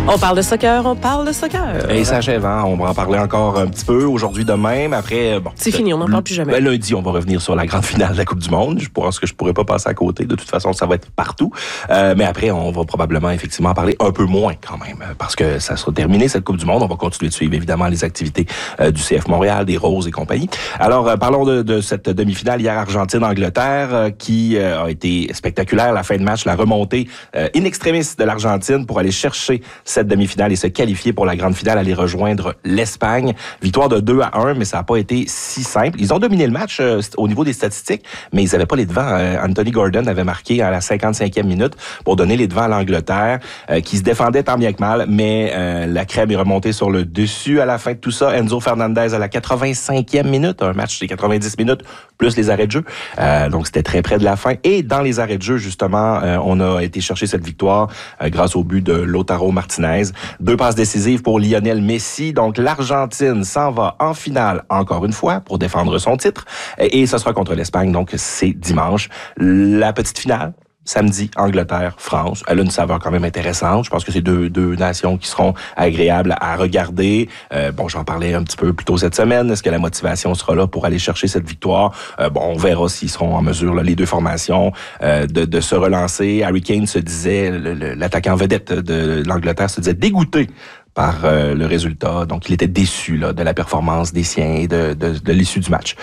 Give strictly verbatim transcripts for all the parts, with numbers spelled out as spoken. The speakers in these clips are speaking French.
On parle de soccer, on parle de soccer. Et ça achève, hein? On va en parler encore un petit peu aujourd'hui, demain, mais après, bon. C'est fini, on n'en parle plus jamais. Ben, lundi, on va revenir sur la grande finale de la Coupe du Monde. Je pense que je pourrais pas passer à côté. De toute façon, ça va être partout. Euh, mais après, on va probablement effectivement en parler un peu moins quand même, parce que ça sera terminé cette Coupe du Monde. On va continuer de suivre évidemment les activités euh, du C F Montréal, des Roses et compagnie. Alors, euh, parlons de, de cette demi-finale hier Argentine-Angleterre euh, qui euh, a été spectaculaire. La fin de match, la remontée euh, in extremis de l'Argentine pour aller chercher cette demi-finale et se qualifier pour la grande finale, aller rejoindre l'Espagne. Victoire de deux à un, mais ça n'a pas été si simple. Ils ont dominé le match euh, au niveau des statistiques, mais ils n'avaient pas les devants. Euh, Anthony Gordon avait marqué à la cinquante-cinquième minute pour donner les devants à l'Angleterre, euh, qui se défendait tant bien que mal, mais euh, la crème est remontée sur le dessus à la fin de tout ça. Enzo Fernandez à la quatre-vingt-cinquième minute, un match de quatre-vingt-dix minutes, plus les arrêts de jeu. Euh, donc, c'était très près de la fin. Et dans les arrêts de jeu, justement, euh, on a été chercher cette victoire euh, grâce au but de Lautaro Martinez. Deux passes décisives pour Lionel Messi. Donc, l'Argentine s'en va en finale encore une fois pour défendre son titre. Et ce sera contre l'Espagne. Donc, c'est dimanche. La petite finale. Samedi, Angleterre, France. Elle a une saveur quand même intéressante. Je pense que c'est deux, deux nations qui seront agréables à regarder. Euh, bon, j'en parlais un petit peu plus tôt cette semaine. Est-ce que la motivation sera là pour aller chercher cette victoire? Euh, bon, on verra s'ils seront en mesure, là, les deux formations, euh, de, de se relancer. Harry Kane se disait, le, le, l'attaquant vedette de l'Angleterre se disait dégoûté par euh, le résultat. Donc, il était déçu là, de la performance des siens et de, de, de l'issue du match.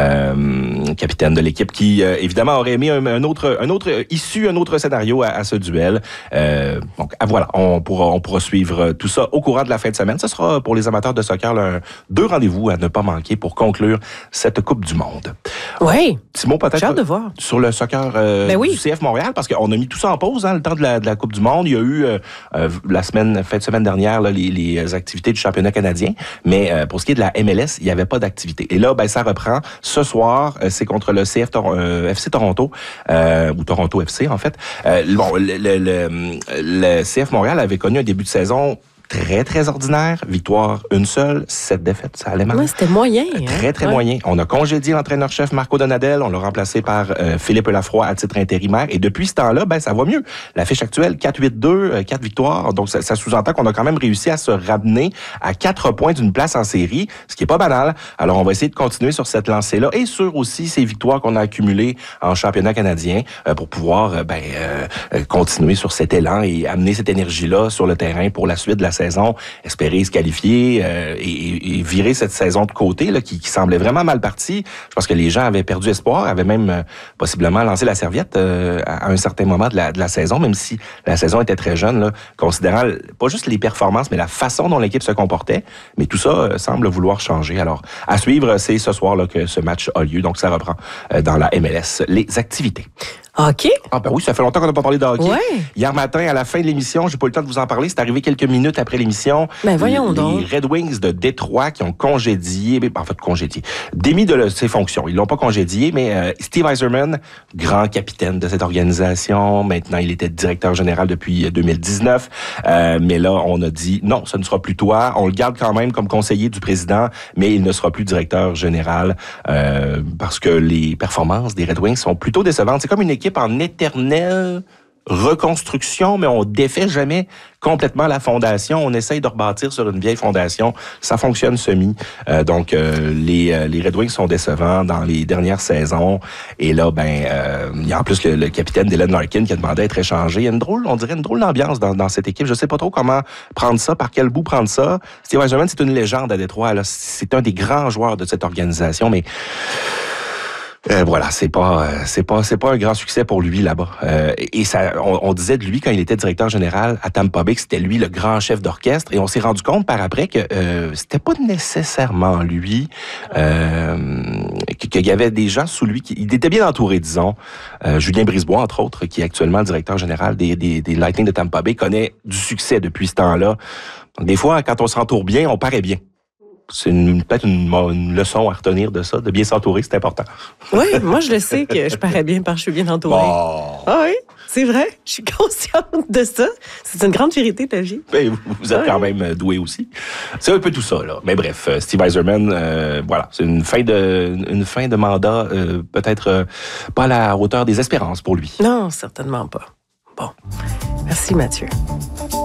Euh, capitaine de l'équipe qui, euh, évidemment, aurait aimé un, un autre un autre issue, un autre scénario à, à ce duel. Euh, donc, ah, voilà, on pourra, on pourra suivre tout ça au courant de la fin de semaine. Ce sera, pour les amateurs de soccer, là, deux rendez-vous à ne pas manquer pour conclure cette Coupe du Monde. Oui. Petit mot peut-être J'ai hâte de voir. sur le soccer euh, ben oui. du C F Montréal, parce qu'on a mis tout ça en pause, hein, le temps de la, de la Coupe du Monde. Il y a eu, euh, euh, la semaine, fin de semaine dernière, là, Les, les activités du championnat canadien, mais euh, pour ce qui est de la M L S, il n'y avait pas d'activité. Et là, ben ça reprend. Ce soir, euh, c'est contre le C F Tor- euh, F C Toronto, euh, ou Toronto F C en fait. Euh, bon, le, le, le, le C F Montréal avait connu un début de saison très, très ordinaire. Victoire, une seule, sept défaites. Ça allait mal. Ouais, c'était moyen. Hein? Très, très ouais. moyen. On a congédié l'entraîneur-chef Marco Donadel. On l'a remplacé par euh, Philippe Lafroy à titre intérimaire. Et depuis ce temps-là, ben ça va mieux. La fiche actuelle, quatre huit deux, euh, quatre victoires. Donc, ça, ça sous-entend qu'on a quand même réussi à se ramener à quatre points d'une place en série, ce qui est pas banal. Alors, on va essayer de continuer sur cette lancée-là et sur aussi ces victoires qu'on a accumulées en championnat canadien euh, pour pouvoir euh, ben, euh, continuer sur cet élan et amener cette énergie-là sur le terrain pour la suite de la saison, espérer se qualifier euh, et, et virer cette saison de côté là, qui, qui semblait vraiment mal partie. Je pense que les gens avaient perdu espoir, avaient même euh, possiblement lancé la serviette euh, à un certain moment de la, de la saison, même si la saison était très jeune, là, considérant pas juste les performances, mais la façon dont l'équipe se comportait. Mais tout ça euh, semble vouloir changer. Alors, à suivre, c'est ce soir là, que ce match a lieu. Donc, ça reprend euh, dans la M L S les activités. Hockey? Ah ben oui, ça fait longtemps qu'on n'a pas parlé de hockey. Ouais. Hier matin, à la fin de l'émission, j'ai pas eu le temps de vous en parler, c'est arrivé quelques minutes après l'émission. Ben voyons les, donc. Les Red Wings de Détroit qui ont congédié, en fait congédié, démis de le, ses fonctions. Ils l'ont pas congédié, mais euh, Steve Yzerman, grand capitaine de cette organisation, maintenant il était directeur général depuis deux mille dix-neuf, euh, mais là on a dit non, ce ne sera plus toi. On le garde quand même comme conseiller du président, mais il ne sera plus directeur général euh, parce que les performances des Red Wings sont plutôt décevantes. C'est comme une équipe en éternelle reconstruction, mais on défait jamais complètement la fondation. On essaye de rebâtir sur une vieille fondation. Ça fonctionne semi. Euh, donc, euh, les, euh, les Red Wings sont décevants dans les dernières saisons. Et là, ben, euh, il y a en plus le, le capitaine Dylan Larkin qui a demandé à être échangé. Il y a une drôle, on dirait une drôle d'ambiance dans, dans cette équipe. Je sais pas trop comment prendre ça, par quel bout prendre ça. Steve Yzerman, c'est une légende à Détroit. Là. C'est un des grands joueurs de cette organisation, mais Euh, voilà, c'est pas, euh, c'est pas, c'est pas un grand succès pour lui là-bas. Euh, et ça, on, on disait de lui quand il était directeur général à Tampa Bay que c'était lui le grand chef d'orchestre. Et on s'est rendu compte par après que euh, c'était pas nécessairement lui, euh, qu'il y avait des gens sous lui qui, il était bien entouré, disons. Euh, Julien Brisebois, entre autres, qui est actuellement le directeur général des, des, des Lightning de Tampa Bay, connaît du succès depuis ce temps-là. Donc, des fois, quand on s'entoure bien, on paraît bien. C'est une, peut-être une, une leçon à retenir de ça, de bien s'entourer, c'est important. Oui, moi je le sais que je parais bien parce que je suis bien entourée. Bon. Ah oui, c'est vrai, je suis consciente de ça. C'est une grande vérité, ta vie. Ben, vous, vous êtes ouais. quand même doué aussi. C'est un peu tout ça, là. Mais bref, Steve Yzerman, euh, voilà, c'est une fin de, une fin de mandat euh, peut-être euh, pas à la hauteur des espérances pour lui. Non, certainement pas. Bon, merci Mathieu.